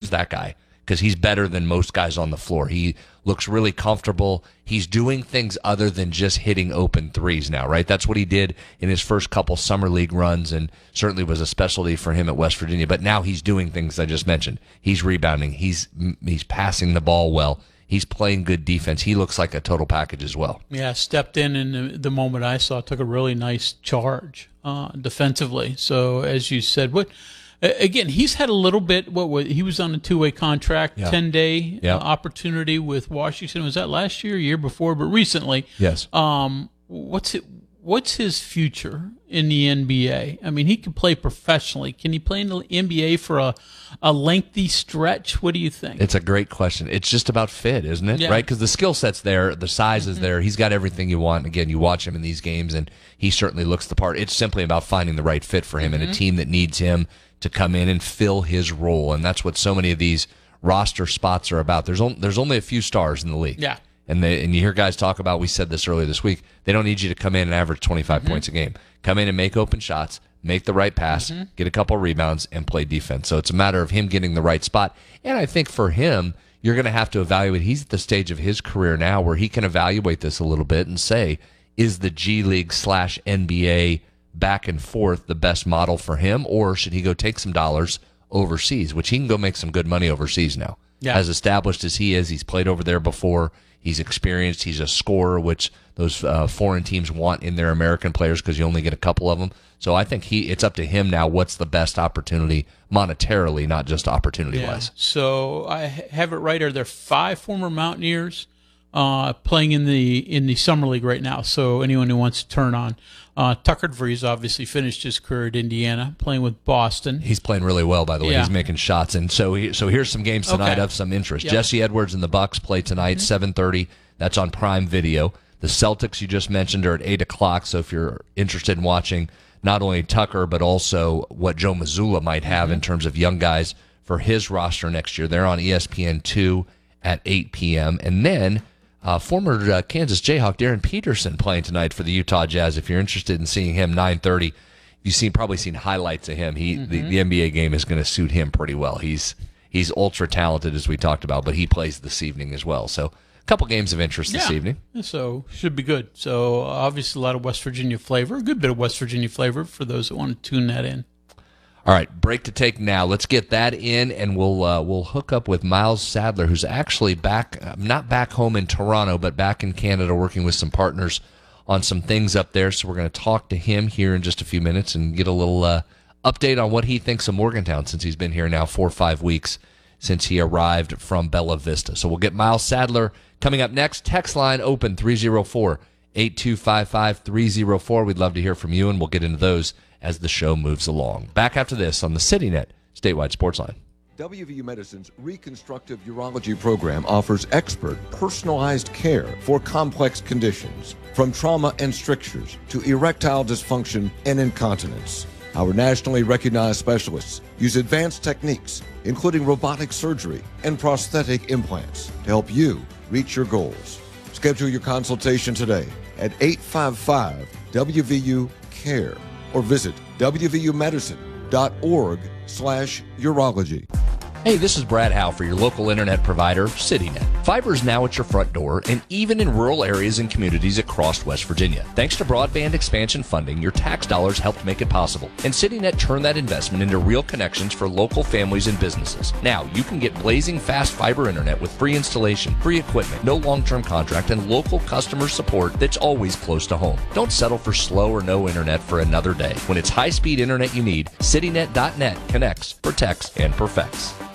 is that guy because he's better than most guys on the floor. He looks really comfortable. He's doing things other than just hitting open threes now, right? That's what he did in his first couple summer league runs and certainly was a specialty for him at West Virginia. But now he's doing things I just mentioned. He's rebounding. He's passing the ball well. He's playing good defense. He looks like a total package as well. Yeah, stepped in the moment I saw, took a really nice charge defensively. So as you said, again, he's had a little bit. He was on a two-way contract, 10-day opportunity with Washington. Was that last year, year before? But recently, yes. What's his future in the NBA? I mean, he can play professionally. Can he play in the NBA for a lengthy stretch? What do you think? It's a great question. It's just about fit, isn't it? Yeah. Right? Because the skill set's there, the size is there. He's got everything you want. Again, you watch him in these games, and he certainly looks the part. It's simply about finding the right fit for him and a team that needs him to come in and fill his role. And that's what so many of these roster spots are about. There's only a few stars in the league. Yeah. And you hear guys talk about, we said this earlier this week, they don't need you to come in and average 25 points a game. Come in and make open shots, make the right pass, get a couple rebounds, and play defense. So it's a matter of him getting the right spot. And I think for him, you're going to have to evaluate. He's at the stage of his career now where he can evaluate this a little bit and say, is the G League / NBA back and forth the best model for him, or should he go take some dollars overseas, which he can go make some good money overseas now. Yeah. As established as he is, he's played over there before. He's experienced. He's a scorer, which those foreign teams want in their American players because you only get a couple of them. So I think it's up to him now what's the best opportunity monetarily, not just opportunity-wise. So I have it right. Are there 5 former Mountaineers playing in the summer league right now? So anyone who wants to turn on. Tucker DeVries obviously finished his career at Indiana, playing with Boston. He's playing really well, by the way. Yeah. He's making shots, and so here's some games tonight of some interest. Yep. Jesse Edwards and the Bucks play tonight, 7:30. That's on Prime Video. The Celtics you just mentioned are at 8 o'clock. So if you're interested in watching not only Tucker but also what Joe Mazzulla might have in terms of young guys for his roster next year, they're on ESPN2 at 8 p.m. And then former Kansas Jayhawk Darren Peterson playing tonight for the Utah Jazz. If you're interested in seeing him, 9:30. You've probably seen highlights of him. The NBA game is going to suit him pretty well. He's ultra talented, as we talked about, but he plays this evening as well. So a couple games of interest this evening. So should be good. So obviously a lot of West Virginia flavor, a good bit of West Virginia flavor for those that want to tune that in. All right, break to take now. Let's get that in, and we'll hook up with Miles Sadler, who's actually not back home in Toronto, but back in Canada working with some partners on some things up there. So we're going to talk to him here in just a few minutes and get a little update on what he thinks of Morgantown since he's been here now 4 or 5 weeks since he arrived from Bella Vista. So we'll get Miles Sadler coming up next. Text line open 304-8255-304. We'd love to hear from you, and we'll get into those as the show moves along. Back after this on the CityNet Statewide Sports Line. WVU Medicine's Reconstructive Urology program offers expert, personalized care for complex conditions, from trauma and strictures to erectile dysfunction and incontinence. Our nationally recognized specialists use advanced techniques, including robotic surgery and prosthetic implants, to help you reach your goals. Schedule your consultation today at 855-WVU-CARE or visit wvumedicine.org/urology. Hey, this is Brad Howe for your local internet provider, CityNet. Fiber is now at your front door and even in rural areas and communities across West Virginia. Thanks to broadband expansion funding, your tax dollars helped make it possible. And CityNet turned that investment into real connections for local families and businesses. Now, you can get blazing fast fiber internet with free installation, free equipment, no long-term contract, and local customer support that's always close to home. Don't settle for slow or no internet for another day. When it's high-speed internet you need, CityNet.net connects, protects, and perfects.